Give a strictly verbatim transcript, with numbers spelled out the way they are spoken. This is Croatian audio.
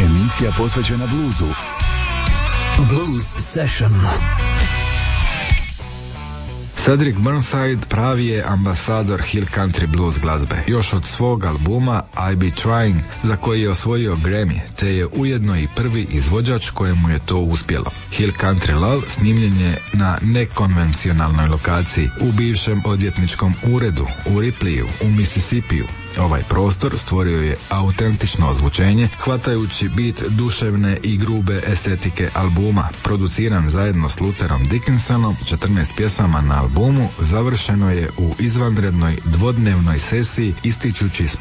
Emisija posvećena bluzu. Blues Session. Cedric Burnside pravi je ambasador Hill Country blues glazbe, još od svog albuma I Be Trying, za koji je osvojio Grammy, te je ujedno i prvi izvođač kojemu je to uspjelo. Hill Country Love snimljen je na nekonvencionalnoj lokaciji u bivšem odvjetničkom uredu u Ripleyju u Mississippiju. Ovaj prostor stvorio je autentično ozvučenje, hvatajući bit duševne i grube estetike albuma. Produciran zajedno s Lutherom Dickinsonom, četrnaest pjesama na albumu završeno je u izvanrednoj dvodnevnoj sesiji, ističući